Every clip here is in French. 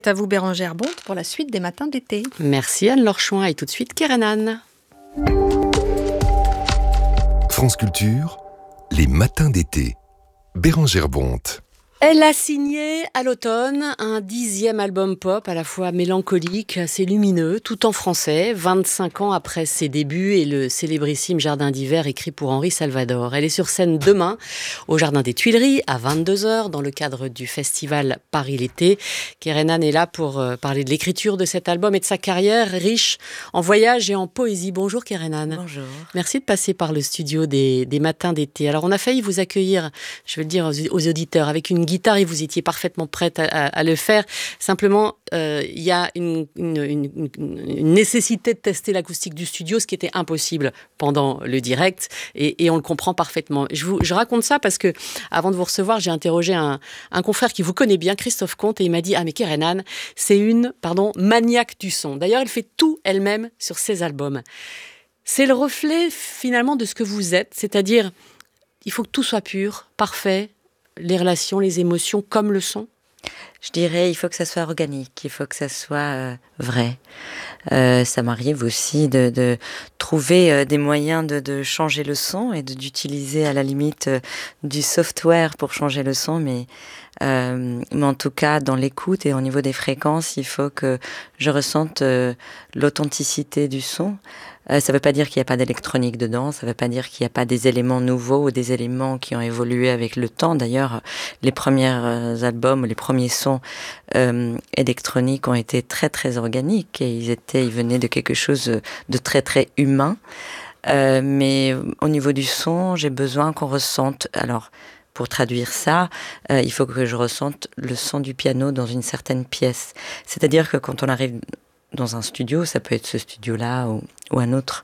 À vous Bérangère Bonte pour la suite des matins d'été. Merci Anne-Laure Chouin et tout de suite Kerenan. France Culture, les matins d'été. Bérangère Bonte. Elle a signé à l'automne un 10e album pop à la fois mélancolique, assez lumineux, tout en français, 25 ans après ses débuts et le célébrissime Jardin d'hiver écrit pour Henri Salvador. Elle est sur scène demain au Jardin des Tuileries à 22h dans le cadre du festival Paris l'été. Kerenan est là pour parler de l'écriture de cet album et de sa carrière riche en voyages et en poésie. Bonjour Kerenan. Bonjour. Merci de passer par le studio des matins d'été. Alors on a failli vous accueillir, je vais le dire aux auditeurs, avec une guitare et vous étiez parfaitement prête à le faire. Simplement, il y a une nécessité de tester l'acoustique du studio, ce qui était impossible pendant le direct, et on le comprend parfaitement. Je raconte ça parce que, avant de vous recevoir, j'ai interrogé un confrère qui vous connaît bien, Christophe Comte, et il m'a dit « Ah mais Kerenan, c'est une maniaque du son. » D'ailleurs, elle fait tout elle-même sur ses albums. C'est le reflet finalement de ce que vous êtes, c'est-à-dire il faut que tout soit pur, parfait, les relations, les émotions comme le son. Je dirais, il faut que ça soit organique, il faut que ça soit vrai. Ça m'arrive aussi de trouver des moyens de changer le son et d'utiliser à la limite du software pour changer le son, mais en tout cas, dans l'écoute et au niveau des fréquences, il faut que je ressente l'authenticité du son. Ça ne veut pas dire qu'il n'y a pas d'électronique dedans, ça ne veut pas dire qu'il n'y a pas des éléments nouveaux ou des éléments qui ont évolué avec le temps. D'ailleurs, les premiers albums, les premiers sons électroniques ont été très très organiques et ils venaient de quelque chose de très très humain. Mais au niveau du son, j'ai besoin qu'on ressente... Alors, pour traduire ça, il faut que je ressente le son du piano dans une certaine pièce. C'est-à-dire que quand on arrive dans un studio, ça peut être ce studio-là ou un autre,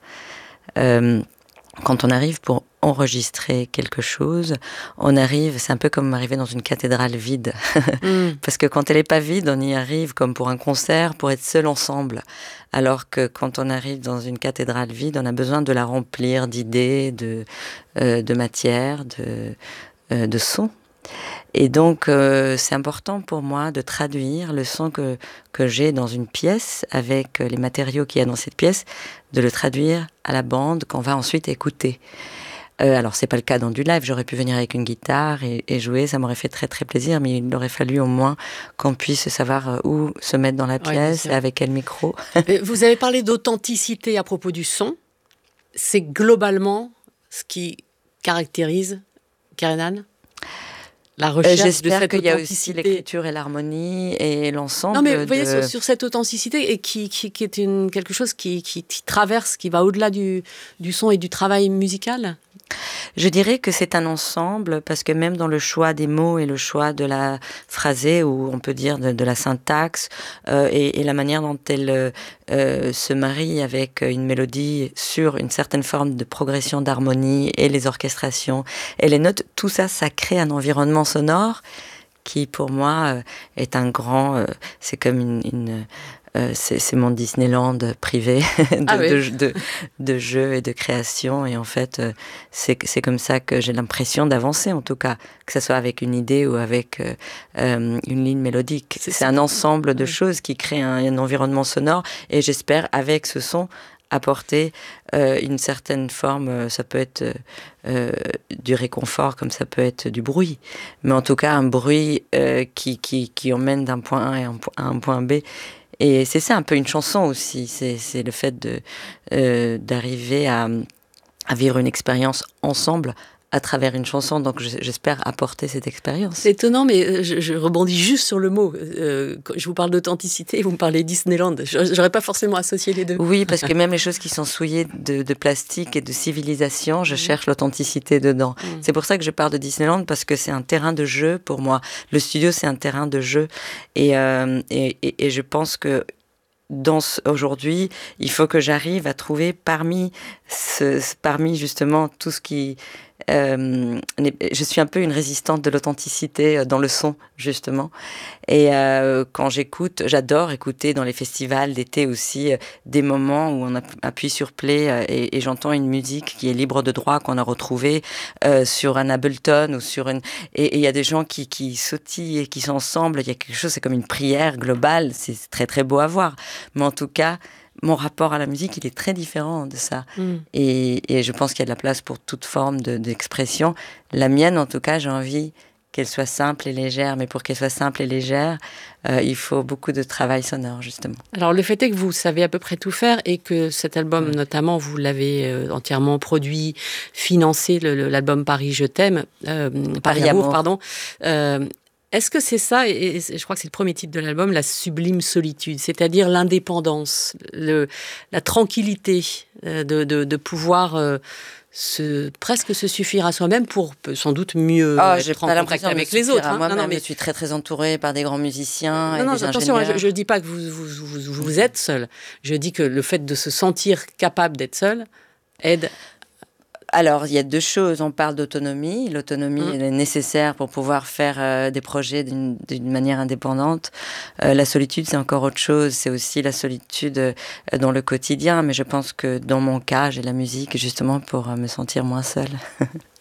quand on arrive pour enregistrer quelque chose, c'est un peu comme arriver dans une cathédrale vide. Parce que quand elle n'est pas vide, on y arrive comme pour un concert, pour être seul ensemble. Alors que quand on arrive dans une cathédrale vide, on a besoin de la remplir d'idées, de matière, de son. Et donc, c'est important pour moi de traduire le son que j'ai dans une pièce avec les matériaux qu'il y a dans cette pièce, de le traduire à la bande qu'on va ensuite écouter. Alors, c'est pas le cas dans du live. J'aurais pu venir avec une guitare et jouer, ça m'aurait fait très très plaisir, mais il aurait fallu au moins qu'on puisse savoir où se mettre dans la pièce et avec quel micro. Vous avez parlé d'authenticité à propos du son. C'est globalement ce qui caractérise Kerenan ? La recherche j'espère qu'il y a aussi l'écriture et l'harmonie et l'ensemble. Non, mais vous voyez, sur cette authenticité et qui est quelque chose qui traverse, qui va au-delà du son et du travail musical. Je dirais que c'est un ensemble parce que même dans le choix des mots et le choix de la phrasée, ou on peut dire de la syntaxe et la manière dont elle se marie avec une mélodie sur une certaine forme de progression d'harmonie et les orchestrations et les notes, tout ça, ça crée un environnement sonore qui pour moi est un grand... c'est comme c'est mon Disneyland privé de jeux et de création. Et en fait, c'est comme ça que j'ai l'impression d'avancer, en tout cas, que ce soit avec une idée ou avec une ligne mélodique. C'est un ensemble de choses qui créent un environnement sonore. Et j'espère, avec ce son, apporter une certaine forme, ça peut être du réconfort comme ça peut être du bruit, mais en tout cas un bruit qui emmène d'un point A à un point B. Et c'est ça un peu une chanson aussi, c'est le fait d'arriver à vivre une expérience ensemble à travers une chanson, donc j'espère apporter cette expérience. C'est étonnant, mais je rebondis juste sur le mot. Je vous parle d'authenticité, vous me parlez Disneyland. J'aurais pas forcément associé les deux. Oui, parce que même les choses qui sont souillées de plastique et de civilisation, je cherche l'authenticité dedans. C'est pour ça que je parle de Disneyland, parce que c'est un terrain de jeu pour moi. Le studio, c'est un terrain de jeu. Et je pense que aujourd'hui, il faut que j'arrive à trouver parmi justement tout ce qui je suis un peu une résistante de l'authenticité dans le son, justement. Et quand j'écoute, j'adore écouter dans les festivals d'été aussi des moments où on appuie sur play et j'entends une musique qui est libre de droit, qu'on a retrouvée sur un Ableton ou sur une... Et il y a des gens qui sautillent et qui sont ensemble. Il y a quelque chose, c'est comme une prière globale. C'est très, très beau à voir. Mais en tout cas, mon rapport à la musique, il est très différent de ça. Et je pense qu'il y a de la place pour toute forme d'expression. La mienne, en tout cas, j'ai envie qu'elle soit simple et légère. Mais pour qu'elle soit simple et légère, il faut beaucoup de travail sonore, justement. Alors, le fait est que vous savez à peu près tout faire et que cet album, notamment, vous l'avez entièrement produit, financé, l'album Paris, je t'aime, Paris Amour, pardon. Est-ce que c'est ça, et je crois que c'est le premier titre de l'album, la sublime solitude, c'est-à-dire l'indépendance, la tranquillité de pouvoir presque se suffire à soi-même pour sans doute mieux être en contact avec les autres. Moi-même, je suis très très entourée par des grands musiciens et des attention, ingénieurs. je ne dis pas que vous êtes seul. Je dis que le fait de se sentir capable d'être seul aide. Alors, il y a deux choses. On parle d'autonomie. L'autonomie, elle est nécessaire pour pouvoir faire des projets d'une manière indépendante. La solitude, c'est encore autre chose. C'est aussi la solitude dans le quotidien. Mais je pense que dans mon cas, j'ai la musique justement pour me sentir moins seule.